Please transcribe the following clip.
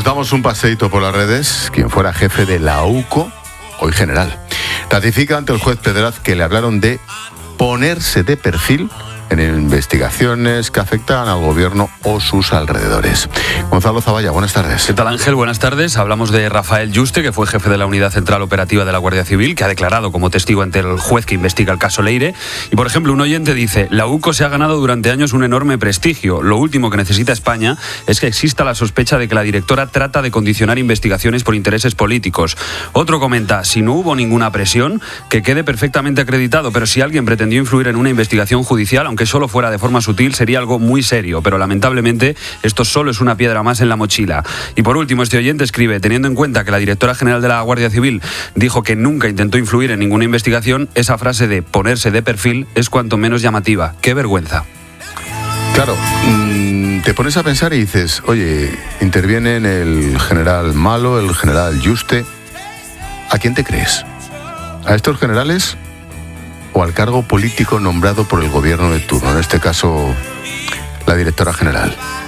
Nos damos un paseíto por las redes. Quien fuera jefe de la UCO, hoy general, ratifica ante el juez Pedraz que le hablaron de ponerse de perfil en investigaciones que afectan al gobierno o sus alrededores. Gonzalo Zavalla, buenas tardes. ¿Qué tal, Ángel? Buenas tardes. Hablamos de Rafael Yuste, que fue jefe de la Unidad Central Operativa de la Guardia Civil, que ha declarado como testigo ante el juez que investiga el caso Leire. Y, por ejemplo, un oyente dice: la UCO se ha ganado durante años un enorme prestigio. Lo último que necesita España es que exista la sospecha de que la directora trata de condicionar investigaciones por intereses políticos. Otro comenta: si no hubo ninguna presión, que quede perfectamente acreditado, pero si alguien pretendió influir en una investigación judicial, aunque solo fuera de forma sutil, sería algo muy serio, pero lamentablemente esto solo es una piedra más en la mochila. Y por último, este oyente escribe: teniendo en cuenta que la directora general de la Guardia Civil dijo que nunca intentó influir en ninguna investigación, esa frase de ponerse de perfil es cuanto menos llamativa. ¡Qué vergüenza! Claro, te pones a pensar y dices, oye, intervienen el general Malo, el general Yuste. ¿A quién te crees? ¿A estos generales o al cargo político nombrado por el gobierno de turno? En este caso, la directora general.